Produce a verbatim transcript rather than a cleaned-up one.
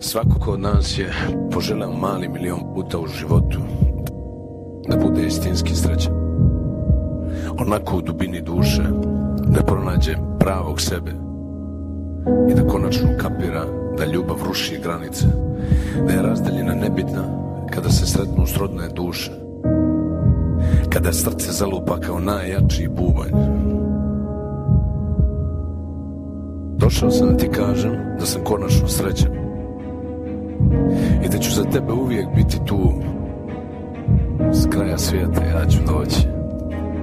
Svako od nas je poželeo mali milion puta u životu da bude istinski srećan. Onako u dubini duše da pronađe pravog sebe i da konačno kapira da ljubav ruši granice, da je razdaljina nebitna kada se sretnu srodne duše, kada srce zalupa kao najjači bubanj. Došao sam da ti kažem da sam konačno srećan i da ću za tebe uvijek biti tu. S kraja svijeta ja ću doći.